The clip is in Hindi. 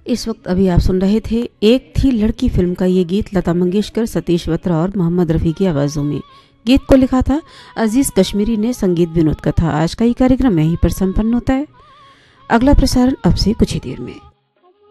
इस वक्त अभी आप सुन रहे थे एक थी लड़की फिल्म का ये गीत लता मंगेशकर, सतीश बत्रा और मोहम्मद रफ़ी की आवाज़ों में। गीत को लिखा था अजीज़ कश्मीरी ने, संगीत विनोद का था। आज का ये कार्यक्रम यहीं पर संपन्न होता है। अगला प्रसारण अब से कुछ ही देर में।